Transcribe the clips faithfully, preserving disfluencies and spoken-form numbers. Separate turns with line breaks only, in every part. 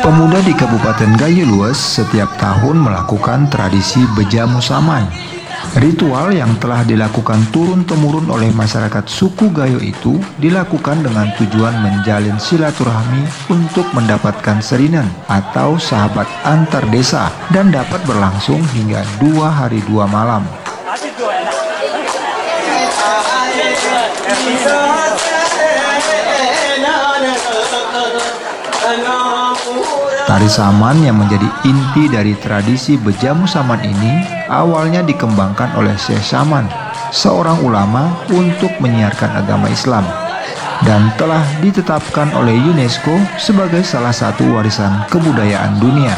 Pemuda di Kabupaten Gayo Lues setiap tahun melakukan tradisi bejamu samai. Ritual yang telah dilakukan turun-temurun oleh masyarakat suku Gayo itu dilakukan dengan tujuan menjalin silaturahmi untuk mendapatkan serinan atau sahabat antar desa dan dapat berlangsung hingga dua hari dua malam. Tari saman yang menjadi inti dari tradisi bejamu saman ini awalnya dikembangkan oleh Syekh Saman, seorang ulama untuk menyiarkan agama Islam, dan telah ditetapkan oleh UNESCO sebagai salah satu warisan kebudayaan dunia.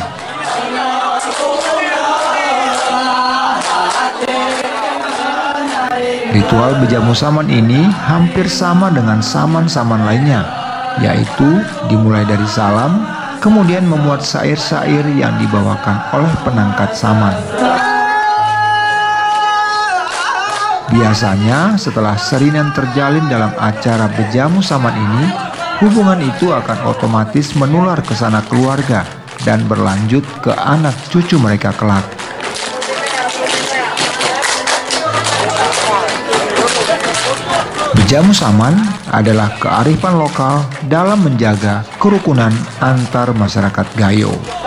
Ritual bejamu saman ini hampir sama dengan saman-saman lainnya, yaitu dimulai dari salam, kemudian memuat syair-syair yang dibawakan oleh penangkat saman. Biasanya setelah serinan terjalin dalam acara bejamu saman ini, hubungan itu akan otomatis menular ke sanak keluarga dan berlanjut ke anak cucu mereka kelak. Bejamu saman adalah kearifan lokal dalam menjaga kerukunan antar masyarakat Gayo.